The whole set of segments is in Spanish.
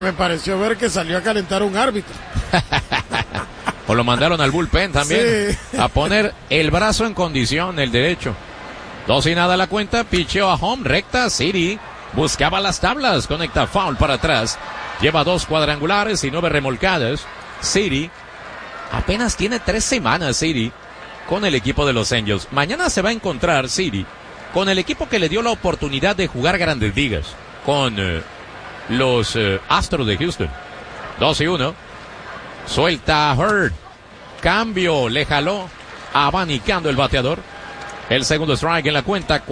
Me pareció ver que salió a calentar un árbitro. O lo mandaron al bullpen también. Sí. A poner el brazo en condición, el derecho. 2-0 la cuenta, picheo a home, recta, City. Buscaba las tablas, conecta foul para atrás. Lleva 2 cuadrangulares y 9 remolcadas. City apenas tiene 3 semanas, City, con el equipo de los Angels. Mañana se va a encontrar City con el equipo que le dio la oportunidad de jugar Grandes Ligas. Con los Astros de Houston. 2-1. Suelta a Hurd. Cambio, le jaló. Abanicando el bateador. El segundo strike en la cuenta.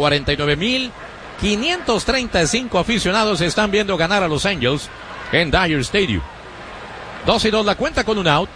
49,535 aficionados están viendo ganar a los Angels en Dodger Stadium. 2-2 la cuenta con un out.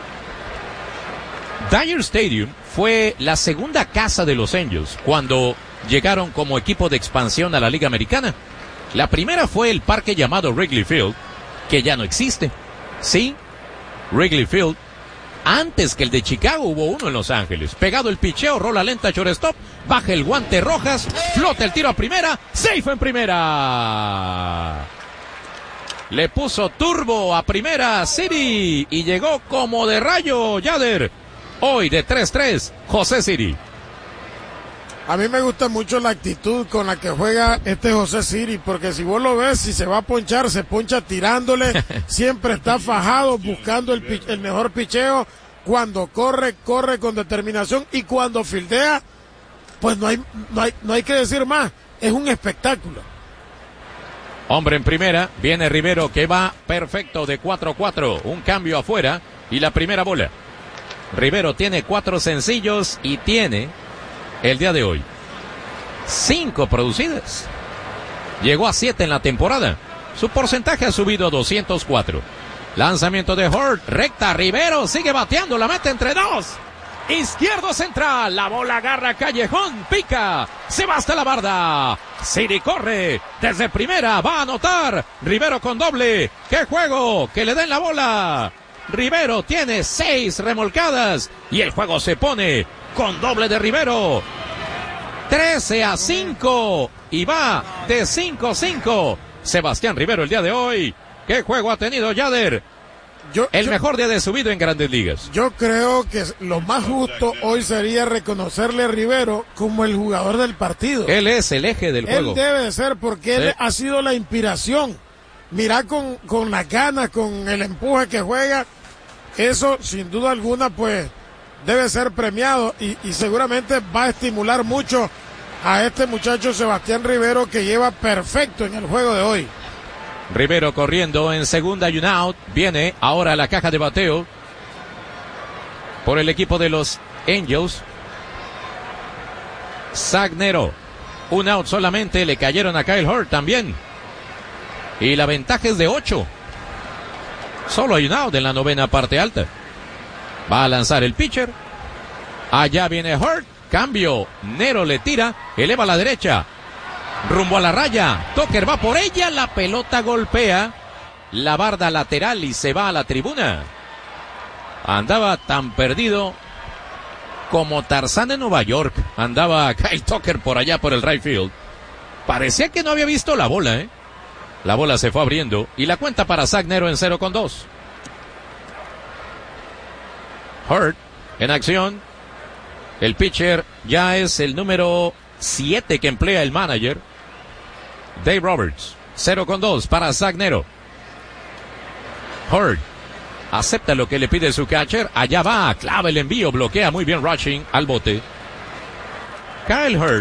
Dodger Stadium fue la segunda casa de los Angels cuando llegaron como equipo de expansión a la Liga Americana. La primera fue el parque llamado Wrigley Field, que ya no existe. Sí, Wrigley Field. Antes que el de Chicago hubo uno en Los Ángeles. Pegado el picheo, rola lenta, shortstop, baja el guante Rojas, flota el tiro a primera, safe en primera. Le puso turbo a primera City y llegó como de rayo Yader. Hoy de 3-3, José City. A mí me gusta mucho la actitud con la que juega este José City, porque si vos lo ves, si se va a ponchar, se poncha tirándole, siempre está fajado, buscando el mejor picheo. Cuando corre con determinación, y cuando fildea, pues no hay que decir más, es un espectáculo. Hombre en primera, viene Rivero que va perfecto de 4-4, un cambio afuera y la primera bola. Rivero tiene 4 sencillos y tiene el día de hoy 5 producidas. Llegó a 7 en la temporada. Su porcentaje ha subido a 204. Lanzamiento de Hurd, recta, Rivero sigue bateando, la mete entre 2. Izquierdo central, la bola agarra Callejón, pica, se va hasta la barda. City corre, desde primera, va a anotar. Rivero con doble, ¡qué juego! ¡Que le den la bola! Rivero tiene 6 remolcadas y el juego se pone con doble de Rivero. 13-5 y va de 5-5. Sebastián Rivero el día de hoy. ¿Qué juego ha tenido Yader? El mejor día de su vida en Grandes Ligas. Yo creo que lo más justo hoy sería reconocerle a Rivero como el jugador del partido. Él es el eje del juego. Él debe de ser, porque él ha sido la inspiración. Mirá con las ganas, con el empuje que juega. Eso, sin duda alguna, pues debe ser premiado y seguramente va a estimular mucho a este muchacho Sebastián Rivero, que lleva perfecto en el juego de hoy. Rivero corriendo en segunda y un out. Viene ahora a la caja de bateo por el equipo de los Angels. Zagnero. Un out solamente. Le cayeron a Kyle Hurd también. Y la ventaja es de 8. Solo hay un out en la novena parte alta. Va a lanzar el pitcher. Allá viene Hurd. Cambio. Nero le tira. Eleva a la derecha. Rumbo a la raya. Tucker va por ella. La pelota golpea la barda lateral y se va a la tribuna. Andaba tan perdido como Tarzán en Nueva York. Andaba Kyle Tucker por allá por el right field. Parecía que no había visto la bola, ¿eh? La bola se fue abriendo y la cuenta para Zagnero en 0-2. Hurd en acción. El pitcher ya es el número 7 que emplea el manager, Dave Roberts. 0-2 para Zagnero. Hurd acepta lo que le pide su catcher. Allá va, clava el envío, bloquea muy bien Rushing al bote. Kyle Hurd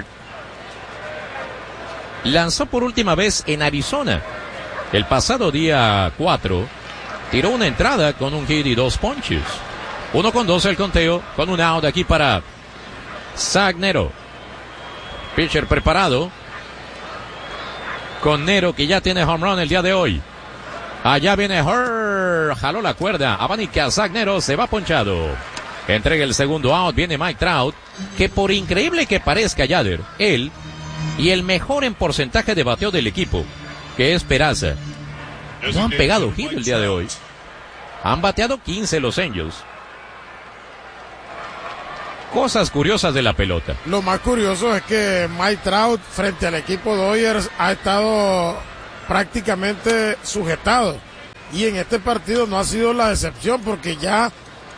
lanzó por última vez en Arizona el pasado día 4. Tiró una entrada con un hit y 2 ponches. 1-2 el conteo, con un out aquí para Zagnero. Pitcher preparado con Nero, que ya tiene home run el día de hoy. Allá viene Hurd, jaló la cuerda, abanica Zagnero, se va ponchado. Entrega el segundo out, viene Mike Trout, que por increíble que parezca Yader, él y el mejor en porcentaje de bateo del equipo, que es Peraza, no han pegado hit el día de hoy. Han bateado 15 los Angels. Cosas curiosas de la pelota. Lo más curioso es que Mike Trout, frente al equipo Dodgers, ha estado prácticamente sujetado. y en este partido no ha sido la excepción, porque ya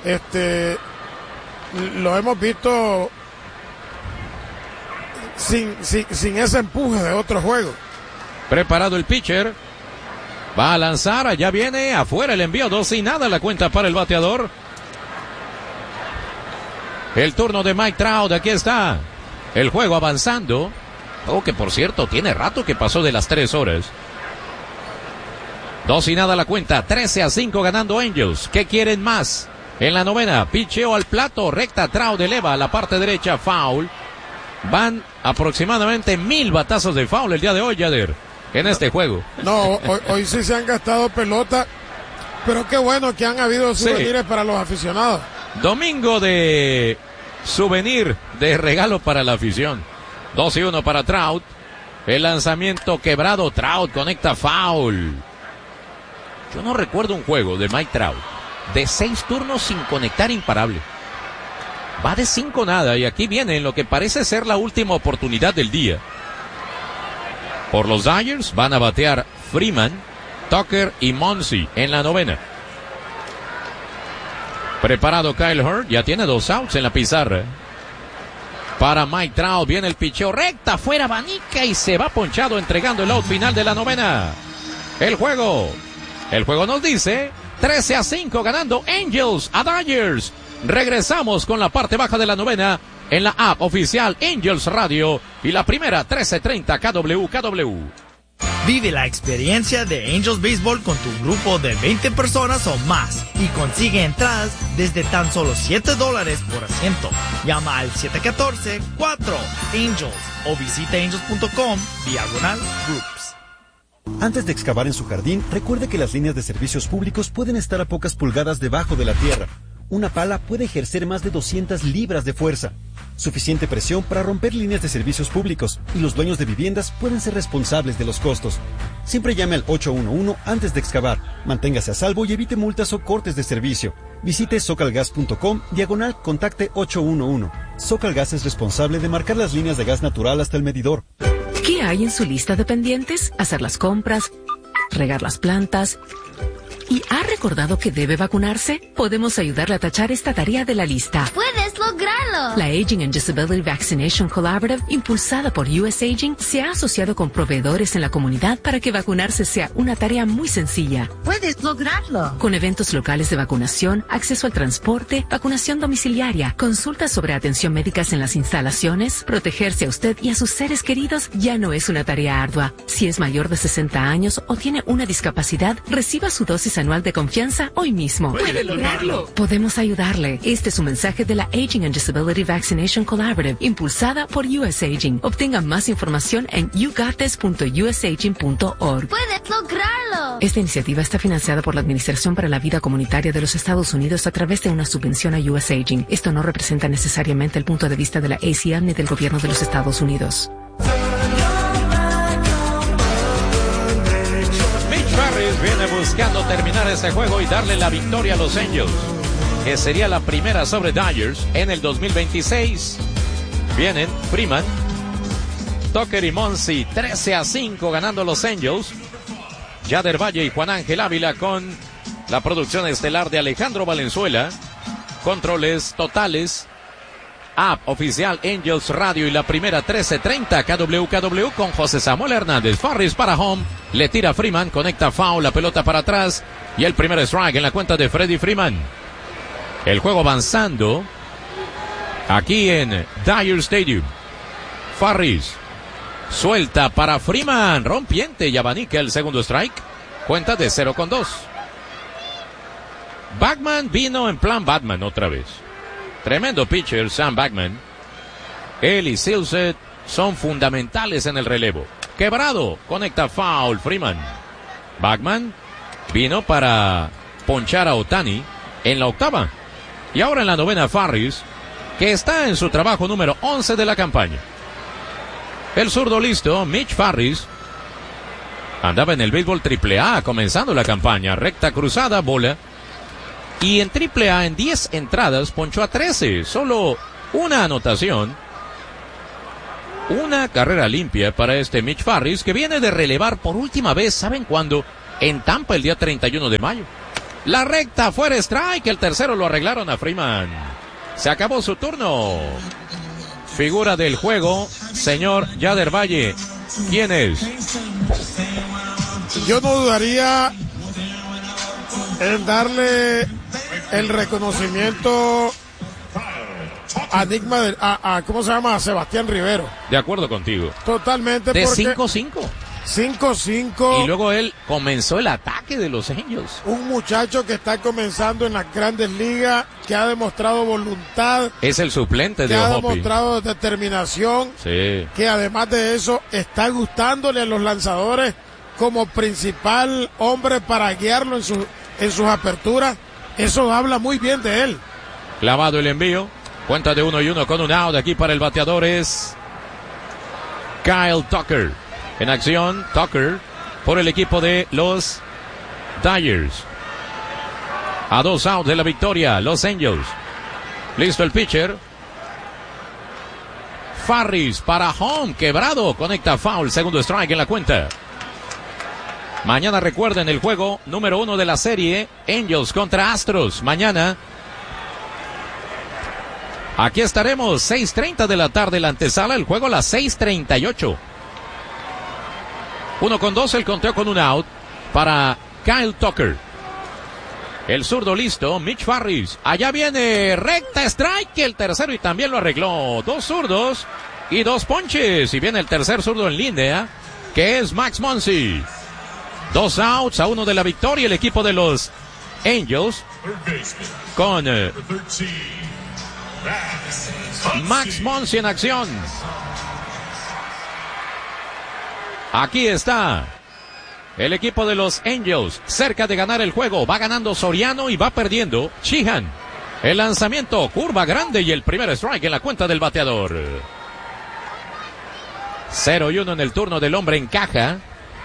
lo hemos visto sin ese empuje de otro juego. Preparado el pitcher, va a lanzar, allá viene, afuera el envío, 2-0 la cuenta para el bateador. El turno de Mike Trout, aquí está. El juego avanzando. Que por cierto, tiene rato que pasó de las 3 horas. 2-0 la cuenta, 13-5 ganando Angels. ¿Qué quieren más? En la novena, picheo al plato, recta, Trout eleva a la parte derecha, foul. Van aproximadamente 1000 batazos de foul el día de hoy, Yader, en este juego. No, hoy sí se han gastado pelota, pero qué bueno que han habido souvenirs para los aficionados. Domingo de souvenir, de regalo para la afición. 2-1 para Trout. El lanzamiento quebrado, Trout conecta foul. Yo no recuerdo un juego de Mike Trout de 6 turnos sin conectar imparable. Va de 5-0 y aquí viene en lo que parece ser la última oportunidad del día. Por los Dodgers van a batear Freeman, Tucker y Muncy en la novena. Preparado Kyle Hurd, ya tiene 2 outs en la pizarra. Para Mike Trout viene el picheo recta, fuera abanica y se va ponchado entregando el out final de la novena. El juego nos dice 13-5 ganando Angels a Dodgers. Regresamos con la parte baja de la novena en la app oficial Angels Radio y la primera 13:30 KWKW. Vive la experiencia de Angels Baseball con tu grupo de 20 personas o más y consigue entradas desde tan solo $7 por asiento. Llama al 714-4-ANGELS o visita angels.com/groups. Antes de excavar en su jardín, recuerde que las líneas de servicios públicos pueden estar a pocas pulgadas debajo de la tierra. Una pala puede ejercer más de 200 libras de fuerza. Suficiente presión para romper líneas de servicios públicos, y los dueños de viviendas pueden ser responsables de los costos. Siempre llame al 811 antes de excavar. Manténgase a salvo y evite multas o cortes de servicio. Visite socalgas.com/contacte 811. Socalgas es responsable de marcar las líneas de gas natural hasta el medidor. ¿Qué hay en su lista de pendientes? Hacer las compras, regar las plantas. ¿Y ha recordado que debe vacunarse? Podemos ayudarle a tachar esta tarea de la lista. ¡Puedes lograrlo! La Aging and Disability Vaccination Collaborative, impulsada por US Aging, se ha asociado con proveedores en la comunidad para que vacunarse sea una tarea muy sencilla. ¡Puedes lograrlo! Con eventos locales de vacunación, acceso al transporte, vacunación domiciliaria, consultas sobre atención médicas en las instalaciones, protegerse a usted y a sus seres queridos ya no es una tarea ardua. Si es mayor de 60 años o tiene una discapacidad, reciba su dosis anual de confianza hoy mismo. ¡Puede lograrlo! Podemos ayudarle. Este es un mensaje de la Aging and Disability Vaccination Collaborative, impulsada por US Aging. Obtenga más información en yougottes.usaging.org. ¡Puedes lograrlo! Esta iniciativa está financiada por la Administración para la Vida Comunitaria de los Estados Unidos a través de una subvención a US Aging. Esto no representa necesariamente el punto de vista de la ACM ni del gobierno de los Estados Unidos. Viene buscando terminar este juego y darle la victoria a los Angels, que sería la primera sobre Dodgers en el 2026. Vienen Freeman, Tucker y Muncy, 13-5 ganando los Angels. Yader Valle y Juan Ángel Ávila con la producción estelar de Alejandro Valenzuela. Controles totales. App oficial Angels Radio y la primera 13:30 KWKW con José Samuel Hernández. Farris para home, le tira Freeman, conecta foul, la pelota para atrás y el primer strike en la cuenta de Freddie Freeman. El juego avanzando aquí en Dodger Stadium. Farris suelta para Freeman, rompiente y abanica el segundo strike. Cuenta de 0-2. Bagman vino en plan Batman otra vez. Tremendo pitcher, Sam Bagman. Él y Silset son fundamentales en el relevo. Quebrado, conecta foul, Freeman. Bagman vino para ponchar a Ohtani en la octava. Y ahora en la novena, Farris, que está en su trabajo número 11 de la campaña. El zurdo listo, Mitch Farris, andaba en el béisbol AAA comenzando la campaña. Recta cruzada, bola. Y en AAA en 10 entradas ponchó a 13, solo una anotación. Una carrera limpia para este Mitch Farris, que viene de relevar por última vez, ¿saben cuándo? en Tampa el día 31 de mayo. La recta fuera strike, el tercero lo arreglaron a Freeman. Se acabó su turno. Figura del juego, señor Yader Valle. ¿Quién es? Yo no dudaría en darle el reconocimiento a ¿cómo se llama? A Sebastián Rivero. De acuerdo contigo. Totalmente. De porque 5-5. 5-5. Y luego él comenzó el ataque de los Angels. Un muchacho que está comenzando en las grandes ligas, que ha demostrado voluntad. Es el suplente que de ha Ojopi. demostrado determinación. Sí. Que además de eso está gustándole a los lanzadores como principal hombre para guiarlo en sus aperturas. Eso habla muy bien de él. Clavado el envío. Cuenta de 1-1 con un out. Aquí para el bateador es Kyle Tucker. En acción, Tucker por el equipo de los Dodgers. A 2 outs de la victoria, los Angels. Listo el pitcher. Farris para home, quebrado, conecta foul, segundo strike en la cuenta. Mañana recuerden el juego número 1 de la serie, Angels contra Astros. Mañana, aquí estaremos, 6:30 de la tarde, la antesala, el juego a las 6:38. 1-2, el conteo con un out para Kyle Tucker. El zurdo listo, Mitch Farris. Allá viene recta strike, el tercero y también lo arregló. 2 zurdos y 2 ponches. Y viene el tercer zurdo en línea, que es Max Muncy. 2 outs a 1 de la victoria, el equipo de los Angels con Max Muncy en acción. Aquí está el equipo de los Angels, cerca de ganar el juego. Va ganando Soriano y va perdiendo Sheehan. El lanzamiento, curva grande y el primer strike en la cuenta del bateador. 0-1 en el turno del hombre en caja.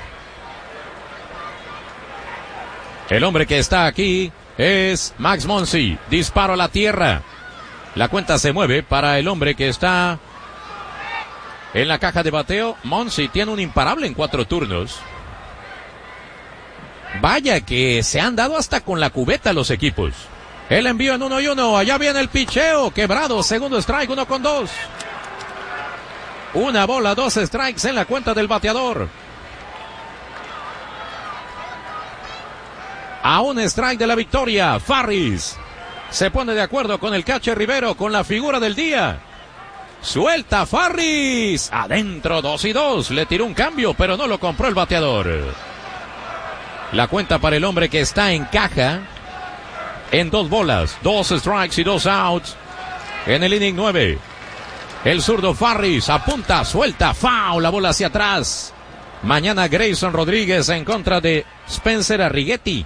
El hombre que está aquí es Max Muncy. Disparo a la tierra. La cuenta se mueve para el hombre que está en la caja de bateo. Muncy tiene un imparable en 4 turnos. Vaya que se han dado hasta con la cubeta los equipos. El envío en 1-1. Allá viene el picheo. Quebrado. Segundo strike. 1-2. 1 bola, 2 strikes en la cuenta del bateador. A un strike de la victoria. Farris se pone de acuerdo con el catcher Rivero, con la figura del día. Suelta Farris. Adentro 2-2. Le tiró un cambio, pero no lo compró el bateador. La cuenta para el hombre que está en caja. En 2 bolas, 2 strikes y 2 outs. En el inning 9. El zurdo Farris apunta, suelta, foul, la bola hacia atrás. Mañana Grayson Rodríguez en contra de Spencer Arrighetti.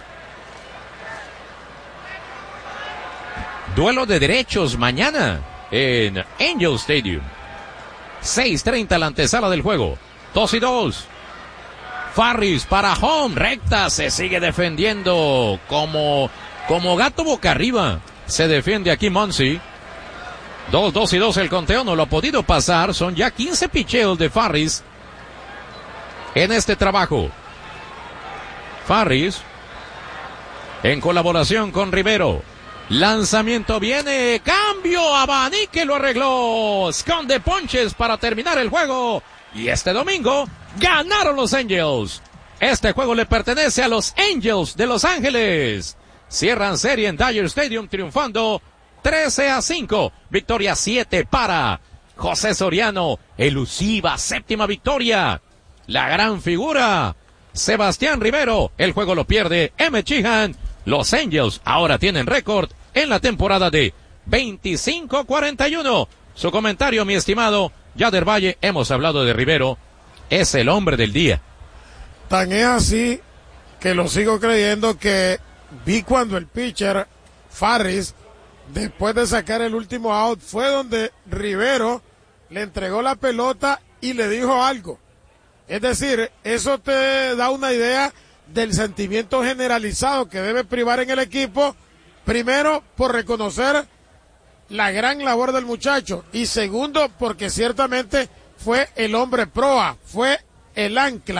Duelo de derechos mañana en Angel Stadium. 6:30 la antesala del juego. 2-2. Farris para home, recta, se sigue defendiendo como gato boca arriba. Se defiende aquí Muncy. 2-2 el conteo, no lo ha podido pasar. Son ya 15 picheos de Farris en este trabajo. Farris en colaboración con Rivero. Lanzamiento viene, cambio, abanique lo arregló. Esconde ponches para terminar el juego. Y este domingo ganaron los Angels. Este juego le pertenece a los Angels de Los Ángeles. Cierran serie en Dodger Stadium triunfando 13-5. Victoria 7 para José Soriano. Elusiva 7ª victoria. La gran figura Sebastián Rivero. El juego lo pierde M. Sheehan. Los Angels ahora tienen récord en la temporada de 25-41. Su comentario, mi estimado Yader Valle. Hemos hablado de Rivero. Es el hombre del día. Tan es así que lo sigo creyendo, que vi cuando el pitcher Farris, después de sacar el último out, fue donde Rivero le entregó la pelota y le dijo algo. Es decir, eso te da una idea del sentimiento generalizado que debe privar en el equipo. Primero, por reconocer la gran labor del muchacho. Y segundo, porque ciertamente fue el hombre proa, fue el ancla,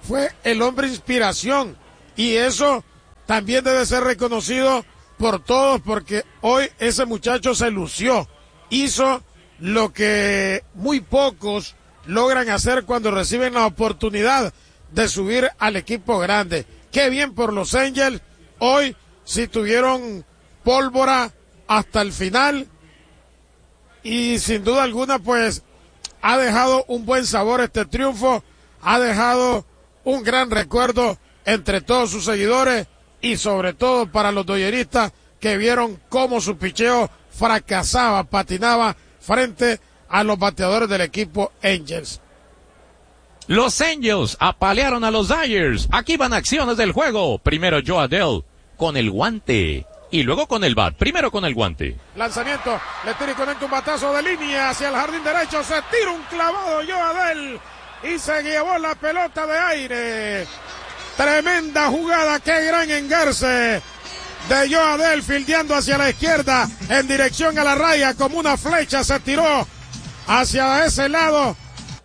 fue el hombre inspiración. Y eso también debe ser reconocido por todos, porque hoy ese muchacho se lució. Hizo lo que muy pocos logran hacer cuando reciben la oportunidad de subir al equipo grande. Qué bien por los Angels. Hoy sí tuvieron pólvora hasta el final y sin duda alguna pues ha dejado un buen sabor este triunfo, ha dejado un gran recuerdo entre todos sus seguidores y sobre todo para los doyeristas que vieron cómo su picheo fracasaba, patinaba frente a los bateadores del equipo Angels. Los Angels apalearon a los Dodgers. Aquí van acciones del juego. Primero Joe Adell con el guante y luego con el bat. Primero con el guante. Lanzamiento, le tira y conecta un batazo de línea hacia el jardín derecho. Se tira un clavado Joe Adell y se llevó la pelota de aire. Tremenda jugada, qué gran engarce de Joe Adell fildeando hacia la izquierda en dirección a la raya como una flecha. Se tiró hacia ese lado.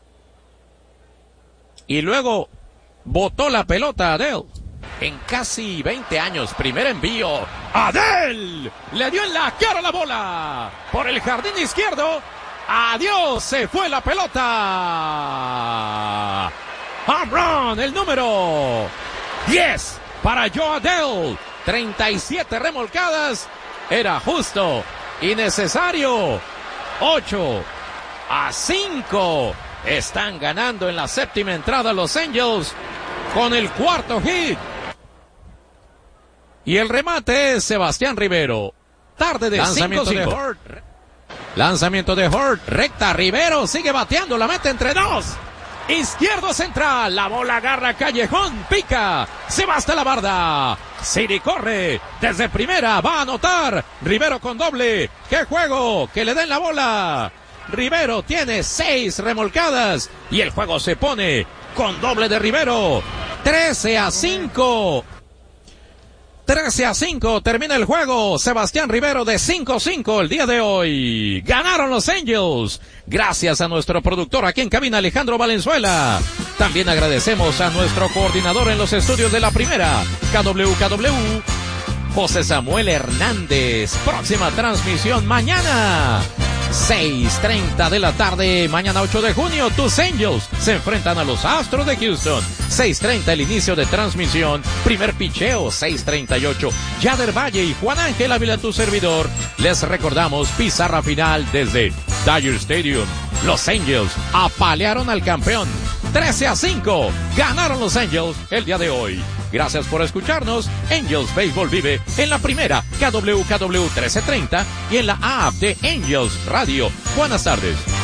Y luego botó la pelota a Adell. En casi 20 años, primer envío. Adell le dio en la cara la bola. Por el jardín izquierdo. Adiós, se fue la pelota. Home run, el número 10 para Joe Adell. 37 remolcadas. Era justo y necesario. 8-5. Están ganando en la séptima entrada los Angels con el cuarto hit. Y el remate es Sebastián Rivero. Tarde de 5-5. Lanzamiento de Hurt. Recta. Rivero sigue bateando. La mete entre dos. Izquierdo central. La bola agarra Callejón. Pica. Se va hasta la barda. Siri corre. Desde primera. Va a anotar. Rivero con doble. ¡Qué juego! Que le den la bola. Rivero tiene 6 remolcadas y el juego se pone con doble de Rivero. 13-5. 13-5 termina el juego. Sebastián Rivero de 5-5 el día de hoy. Ganaron los Angels. Gracias a nuestro productor aquí en cabina, Alejandro Valenzuela. También agradecemos a nuestro coordinador en los estudios de la primera, KWKW, José Samuel Hernández. Próxima transmisión mañana. 6:30 de la tarde, mañana 8 de junio, tus Angels se enfrentan a los Astros de Houston. 6:30 el inicio de transmisión, primer picheo, 6:38. Yader Valle y Juan Ángel Ávila, tu servidor. Les recordamos, pizarra final desde Dodger Stadium. Los Angels apalearon al campeón. 13-5, ganaron los Angels el día de hoy. Gracias por escucharnos. Angels Baseball vive en la primera KWKW 1330 y en la app de Angels Radio. Buenas tardes.